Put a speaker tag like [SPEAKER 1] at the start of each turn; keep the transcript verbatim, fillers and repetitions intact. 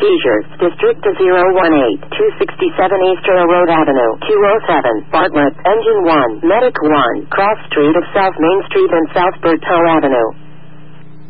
[SPEAKER 1] seizures. District zero one eight, two sixty-seven East Trail Road Avenue, Q oh seven, Bartlett, Engine one, Medic one, Cross Street of South Main Street and South Bertow Avenue.